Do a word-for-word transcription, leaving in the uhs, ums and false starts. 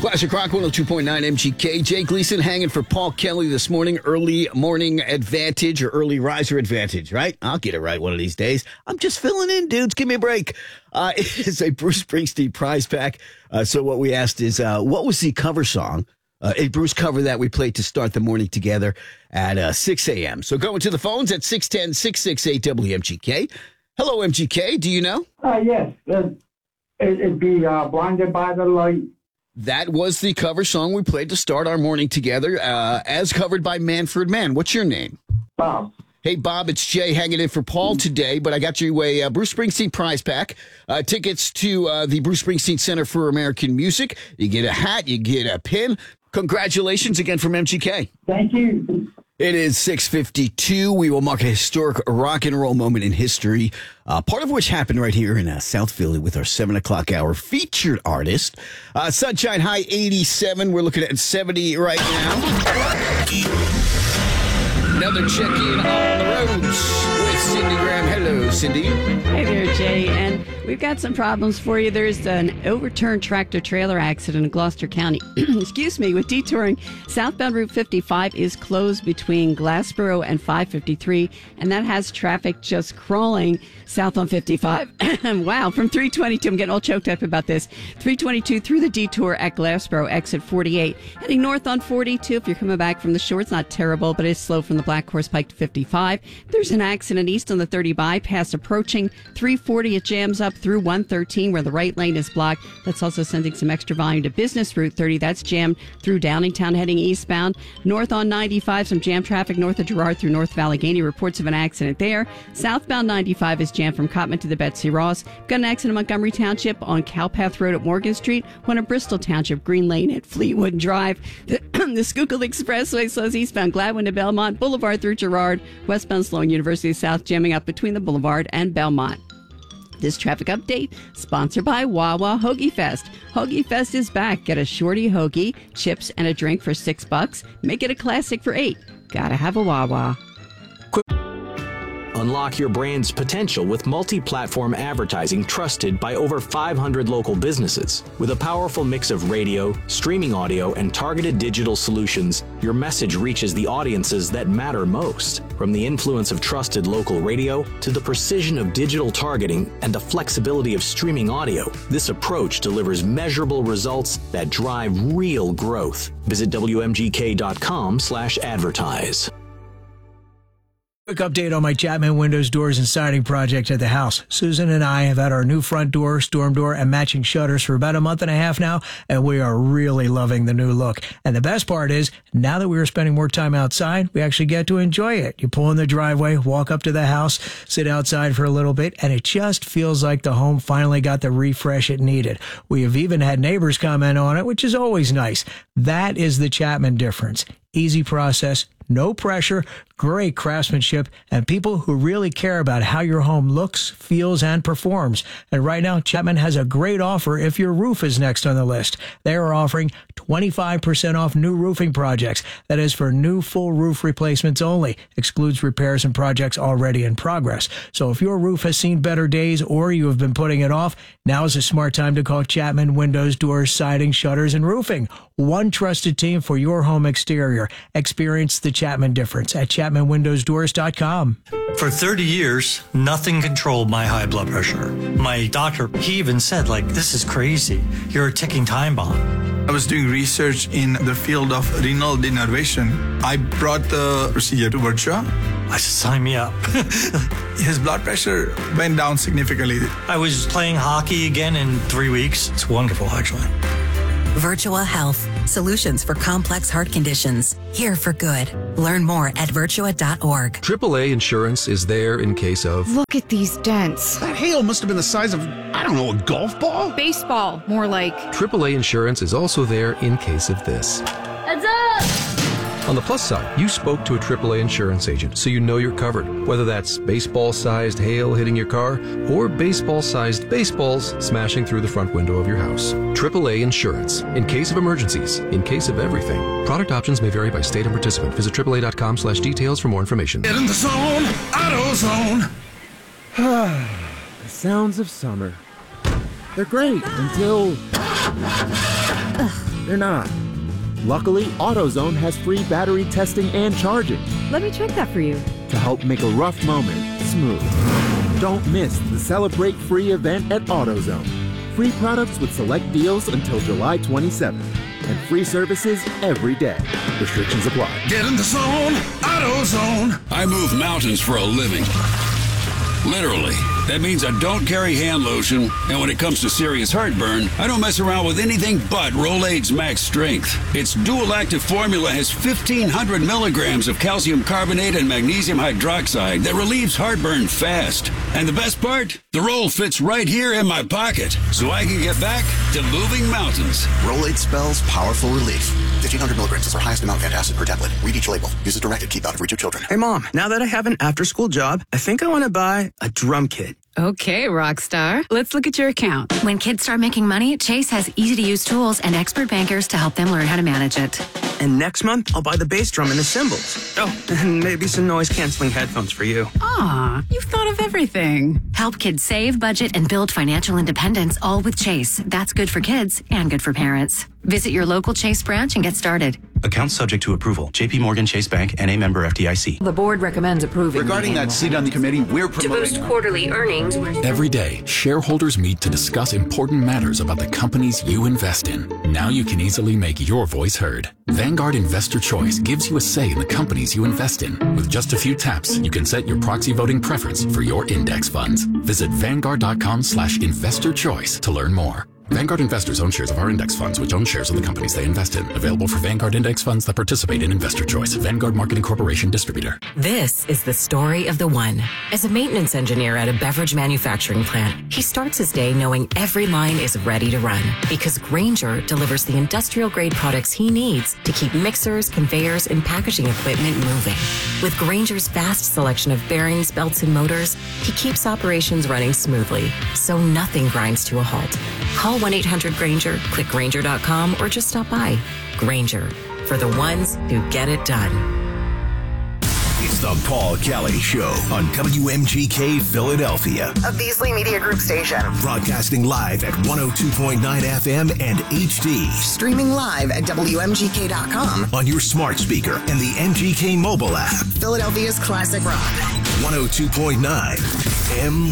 Classic Rock one oh two point nine M G K. Jay Gleason hanging for Paul Kelly this morning. Early morning advantage or early riser advantage, right? I'll get it right one of these days. I'm just filling in, dudes. Give me a break. Uh, it's a Bruce Springsteen prize pack. Uh, so what we asked is, uh, what was the cover song? Uh, a Bruce cover that we played to start the morning together at uh, six a.m. So going to the phones at six one zero, six six eight, W M G K. Hello, M G K. Do you know? Uh, yes. Uh, it, it'd be uh, Blinded by the Light. That was the cover song we played to start our morning together, uh, as covered by Manfred Mann. What's your name? Bob. Hey, Bob, it's Jay hanging in for Paul today, but I got you a uh, Bruce Springsteen prize pack. Uh, tickets to uh, the Bruce Springsteen Center for American Music. You get a hat, you get a pin. Congratulations again from M G K. Thank you. It is six fifty-two. We will mark a historic rock and roll moment in history, uh, part of which happened right here in uh, South Philly with our seven o'clock hour featured artist. Uh, sunshine high eighty-seven. We're looking at seventy right now. Another check-in on the roads with Cindy Graham. Hello, Cindy. Hey there, Jay. And we've got some problems for you. There's an overturned tractor-trailer accident in Gloucester County. Excuse me, with detouring. Southbound Route fifty-five is closed between Glassboro and five fifty-three, and that has traffic just crawling south on fifty-five. Wow, from three twenty-two, I'm getting all choked up about this. three twenty-two through the detour at Glassboro, exit forty-eight. Heading north on forty-two, if you're coming back from the shore, it's not terrible, but it's slow from the Black Horse Pike to fifty-five. There's an accident east on the thirty bypass approaching three forty. It jams up through one thirteen where the right lane is blocked. That's also sending some extra volume to Business Route thirty. That's jammed through Downingtown heading eastbound. North on ninety-five, some jam traffic north of Girard through North Allegheny. Reports of an accident there. Southbound ninety-five is jammed from Cotman to the Betsy Ross. Got an accident in Montgomery Township on Cowpath Road at Morgan Street. One at Bristol Township, Green Lane at Fleetwood Drive. The, the Schuylkill Expressway slows eastbound Gladwin to Belmont. Boulevard through Girard. Westbound slowing University South, jamming up between the Boulevard and Belmont. This traffic update sponsored by Wawa Hoagie Fest. Hoagie Fest is back. Get a shorty hoagie, chips, and a drink for six bucks. Make it a classic for eight. Gotta have a Wawa. Unlock your brand's potential with multi-platform advertising trusted by over five hundred local businesses. With a powerful mix of radio, streaming audio, and targeted digital solutions, your message reaches the audiences that matter most. From the influence of trusted local radio to the precision of digital targeting and the flexibility of streaming audio, this approach delivers measurable results that drive real growth. Visit W M G K dot com slash advertise. Quick update on my Chapman Windows, Doors, and Siding project at the house. Susan and I have had our new front door, storm door, and matching shutters for about a month and a half now, and we are really loving the new look. And the best part is, now that we are spending more time outside, we actually get to enjoy it. You pull in the driveway, walk up to the house, sit outside for a little bit, and it just feels like the home finally got the refresh it needed. We have even had neighbors comment on it, which is always nice. That is the Chapman difference. Easy process, no pressure, great craftsmanship, and people who really care about how your home looks, feels, and performs. And right now, Chapman has a great offer if your roof is next on the list. They are offering twenty-five percent off new roofing projects. That is for new full roof replacements only. Excludes repairs and projects already in progress. So if your roof has seen better days or you have been putting it off, now is a smart time to call Chapman Windows, Doors, Siding, Shutters, and Roofing. One trusted team for your home exterior. Experience the Chapman difference at Chapman Windows Doors dot com. For thirty years, nothing controlled my high blood pressure. My doctor, he even said, like, this is crazy. You're a ticking time bomb. I was doing research in the field of renal denervation. I brought the procedure to Virtua. I said, sign me up. His blood pressure went down significantly. I was playing hockey again in three weeks. It's wonderful, actually. Virtua Health. Solutions for complex heart conditions. Here for good. Learn more at Virtua dot org. triple A Insurance is there in case of... Look at these dents. That hail must have been the size of, I don't know, a golf ball? Baseball, more like. triple A Insurance is also there in case of this. Heads up! On the plus side, you spoke to a triple A insurance agent, so you know you're covered. Whether that's baseball-sized hail hitting your car or baseball-sized baseballs smashing through the front window of your house. triple A Insurance. In case of emergencies, in case of everything. Product options may vary by state and participant. Visit triple A dot com slash details for more information. Get in the zone! Auto zone! The sounds of summer. They're great until... They're not. Luckily, AutoZone has free battery testing and charging Let me check that for you. to help make a rough moment smooth. Don't miss the Celebrate Free event at AutoZone. Free products with select deals until July twenty-seventh. And free services every day. Restrictions apply. Get in the zone, AutoZone. I move mountains for a living. Literally. That means I don't carry hand lotion, and when it comes to serious heartburn, I don't mess around with anything but Rolaids Max Strength. Its dual-active formula has fifteen hundred milligrams of calcium carbonate and magnesium hydroxide that relieves heartburn fast. And the best part? The roll fits right here in my pocket, so I can get back to moving mountains. Rolaids spells powerful relief. fifteen hundred milligrams is our highest amount of antacid per tablet. Read each label. Use as directed. Keep out of reach of children. Hey, Mom, now that I have an after-school job, I think I want to buy a drum kit. Okay, Rockstar. Let's look at your account. When kids start making money, Chase has easy-to-use tools and expert bankers to help them learn how to manage it. And next month, I'll buy the bass drum and the cymbals. Oh, and maybe some noise-canceling headphones for you. Aw, you've thought of everything. Help kids save, budget, and build financial independence, all with Chase. That's good for kids and good for parents. Visit your local Chase branch and get started. Account subject to approval. J P Morgan Chase Bank and a member F D I C. The board recommends approving. Regarding that seat on the committee, we're promoting... To boost quarterly earnings. Every day, shareholders meet to discuss important matters about the companies you invest in. Now you can easily make your voice heard. Vanguard Investor Choice gives you a say in the companies you invest in. With just a few taps, you can set your proxy voting preference for your index funds. Visit Vanguard.com slash investor choice to learn more. Vanguard investors own shares of our index funds, which own shares of the companies they invest in. Available for Vanguard index funds that participate in Investor Choice. Vanguard Marketing Corporation Distributor. This is the story of the one. As a maintenance engineer at a beverage manufacturing plant, he starts his day knowing every line is ready to run. Because Grainger delivers the industrial-grade products he needs to keep mixers, conveyors, and packaging equipment moving. With Grainger's vast selection of bearings, belts, and motors, he keeps operations running smoothly, so nothing grinds to a halt. Call one eight hundred Grainger, click Grainger dot com, or just stop by. Grainger, for the ones who get it done. It's the Paul Kelly Show on W M G K Philadelphia. A Beasley Media Group station. Broadcasting live at one oh two point nine F M and H D. Streaming live at W M G K dot com. On your smart speaker and the M G K mobile app. Philadelphia's classic rock. one oh two point nine M